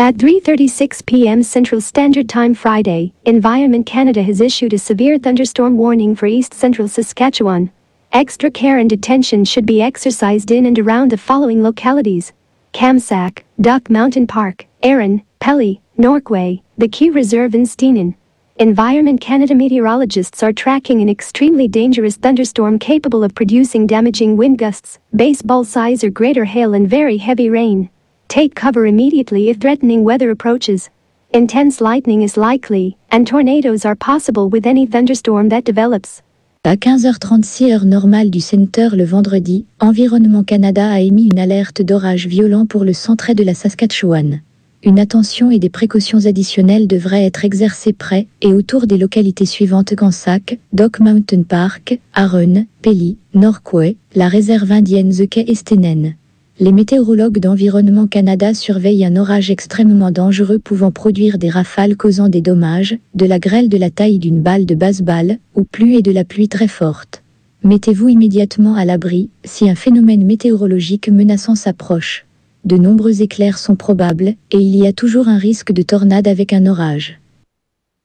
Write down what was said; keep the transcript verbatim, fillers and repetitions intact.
At three thirty-six p m Central Standard Time Friday, Environment Canada has issued a severe thunderstorm warning for East Central Saskatchewan. Extra care and attention should be exercised in and around the following localities: Kamsack, Duck Mountain Park, Erin, Pelly, Norquay, the Q Reserve and Steenan. Environment Canada meteorologists are tracking an extremely dangerous thunderstorm capable of producing damaging wind gusts, baseball size or greater hail and very heavy rain. Take cover immediately if threatening weather approaches. Intense lightning is likely, and tornadoes are possible with any thunderstorm that develops. À quinze heures trente-six heure normale du Centre le vendredi, Environnement Canada a émis une alerte d'orage violent pour le centre de la Saskatchewan. Une attention et des précautions additionnelles devraient être exercées près et autour des localités suivantes: Kamsack, Duck Mountain Park, Aaron, Pelly, Norquay, la réserve indienne The Key et Steenan. Les météorologues d'Environnement Canada surveillent un orage extrêmement dangereux pouvant produire des rafales causant des dommages, de la grêle de la taille d'une balle de baseball, ou plus et de la pluie très forte. Mettez-vous immédiatement à l'abri si un phénomène météorologique menaçant s'approche. De nombreux éclairs sont probables et il y a toujours un risque de tornade avec un orage.